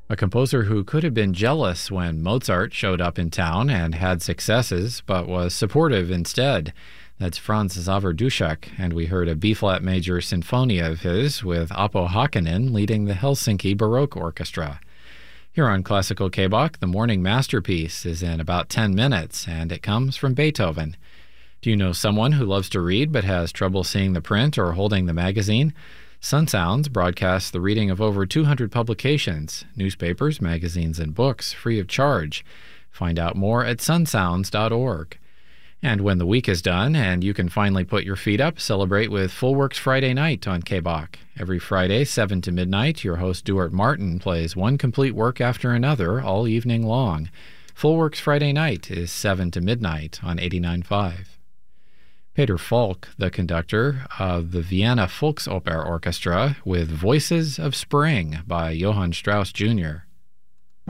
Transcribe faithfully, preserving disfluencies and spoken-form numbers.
A composer who could have been jealous when Mozart showed up in town and had successes, but was supportive instead. That's Franz Xaver Dušek, and we heard a B-flat major sinfonia of his with Appo Hakkanen leading the Helsinki Baroque Orchestra. Here on Classical K-Bach, the morning masterpiece is in about ten minutes, and it comes from Beethoven. Do you know someone who loves to read but has trouble seeing the print or holding the magazine? Sun Sounds broadcasts the reading of over two hundred publications, newspapers, magazines, and books, free of charge. Find out more at sun sounds dot org. And when the week is done and you can finally put your feet up, celebrate with Full Works Friday Night on K-Bach. Every Friday, seven to midnight, your host Duart Martin plays one complete work after another all evening long. Full Works Friday Night is seven to midnight on eighty-nine point five. Peter Falk, the conductor of the Vienna Volksoper Orchestra with Voices of Spring by Johann Strauss Junior